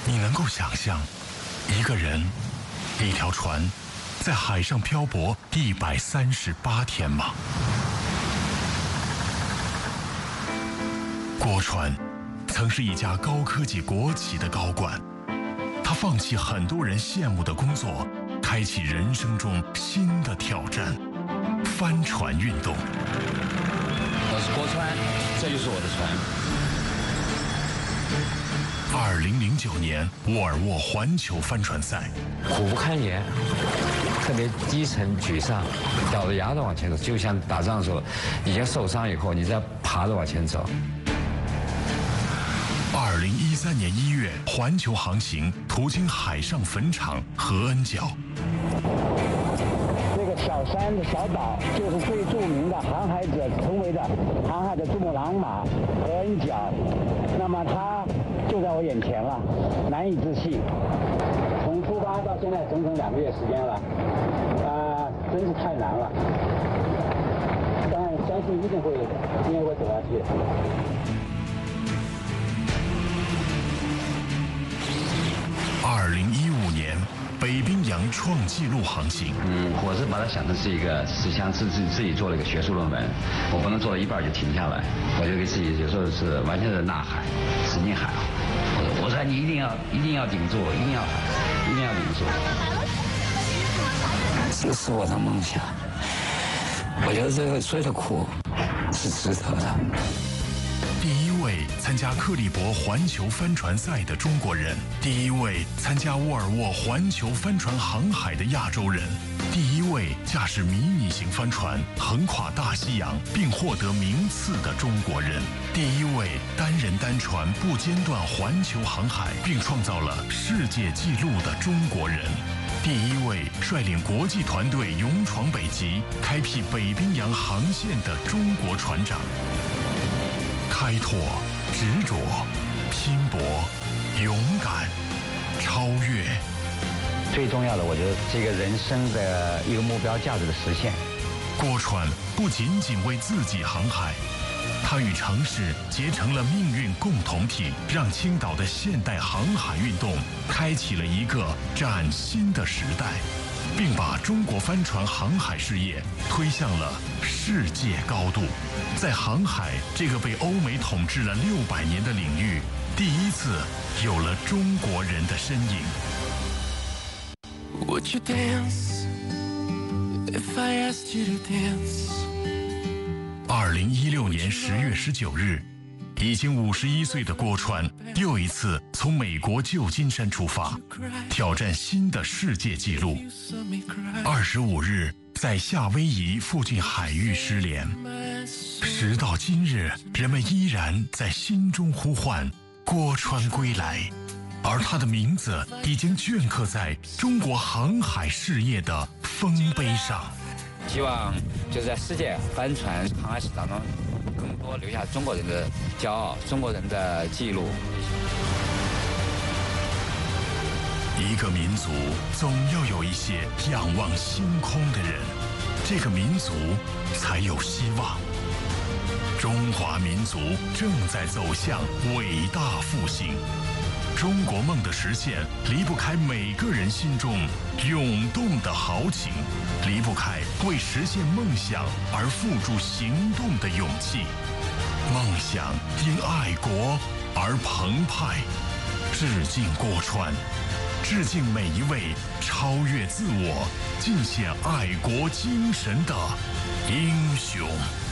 你能够想象一个人、一条船在海上漂泊138天吗？郭川曾是一家高科技国企的高管，他放弃很多人羡慕的工作，开启人生中新的挑战——帆船运动。 我是郭川，这就是我的船。 2009年沃尔沃环球帆船赛， 苦不堪言，特别低沉沮丧，咬着牙的往前走，就像打仗的时候，已经受伤以后，你再爬着往前走。 2013年1月，环球航行途经海上坟场和恩角。 这个小山的小岛就是最著名的航海者成为的航海的珠穆朗玛和恩角，那么它就在我眼前了，难以置信。从出发到现在整整2个月时间了，真是太难了。但相信一定会走下去。 2015年，北冰洋创纪录航行。 我是把它想成是一个，像自己做了一个学术论文，我不能做到一半就停下来，我就给自己有时候是完全是呐喊，使劲喊。我说你一定要顶住，一定要顶住。这是我的梦想，我觉得这个所有的苦是值得的。 第一位参加克利伯环球帆船赛的中国人，第一位参加沃尔沃环球帆船航海的亚洲人，第一位驾驶迷你型帆船横跨大西洋并获得名次的中国人，第一位单人单船不间断环球航海并创造了世界纪录的中国人，第一位率领国际团队勇闯北极开辟北冰洋航线的中国船长。开拓、执着、拼搏、勇敢、超越。 最重要的，我觉得这个人生的一个目标价值的实现。 郭川不仅仅为自己航海，他与城市结成了命运共同体，让青岛的现代航海运动开启了一个崭新的时代，并把中国帆船航海事业推向了世界高度。在航海这个被欧美统治了600年的领域，第一次有了中国人的身影。 Would you dance if I asked you to dance? 2016年10月19日，已经51岁的郭川又一次从美国旧金山出发，挑战新的世界纪录。25日，在夏威夷附近海域失联。时到今日，人们依然在心中呼唤郭川归来，而他的名字已经镌刻在中国航海事业的丰碑上。 希望就是在世界帆船航海史当中，更多留下中国人的骄傲，中国人的记录。 一个民族总要有一些仰望星空的人，这个民族才有希望。中华民族正在走向伟大复兴，中国梦的实现离不开每个人心中涌动的豪情，离不开为实现梦想而付诸行动的勇气。梦想因爱国而澎湃。致敬郭川，致敬每一位超越自我、尽显爱国精神的英雄。